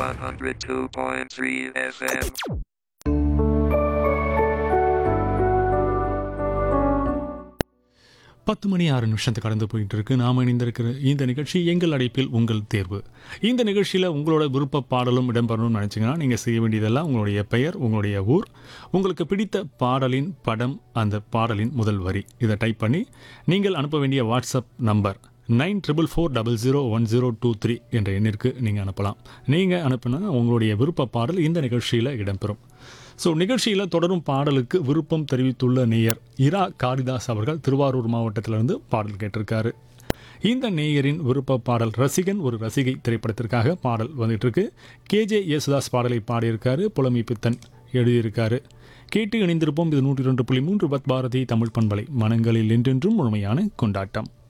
102.3 FM. பத்து மணி 6 நிமிஷத்தை கடந்து போயிட்டு இருக்கு. நாம் இணைந்திருக்கிற இந்த நிகழ்ச்சி எங்கள் அழைப்பில் உங்கள் தேர்வு. இந்த நிகழ்ச்சியில் உங்களோட விருப்ப பாடலும் இடம்பெறணும்னு நினச்சிங்கன்னா நீங்கள் செய்ய வேண்டியதெல்லாம் உங்களுடைய பெயர், உங்களுடைய ஊர், உங்களுக்கு பிடித்த பாடலின் படம், அந்த பாடலின் முதல் வரி, இதை டைப் பண்ணி நீங்கள் அனுப்ப வேண்டிய வாட்ஸ்அப் நம்பர் 9440001023 என்ற எண்ணிற்கு நீங்கள் அனுப்பலாம். நீங்கள் அனுப்புனா உங்களுடைய விருப்ப பாடல் இந்த நிகழ்ச்சியில் இடம்பெறும். ஸோ நிகழ்ச்சியில் தொடரும் பாடலுக்கு விருப்பம் தெரிவித்துள்ள நேயர் இரா காரிதாஸ் அவர்கள் திருவாரூர் மாவட்டத்திலிருந்து பாடல் கேட்டிருக்காரு. இந்த நேயரின் விருப்ப பாடல் ரசிகன் ஒரு ரசிகை திரைப்படத்திற்காக பாடல் வந்துட்டு இருக்கு. கேஜே யேசுதாஸ் பாடலை பாடியிருக்காரு, புலமை பித்தன் எழுதியிருக்காரு. கேட்டு இணைந்திருப்போம். இது 102.3 பாரதி தமிழ் பண்பலை, மனங்களில் என்றென்றும் முழுமையான கொண்டாட்டம்.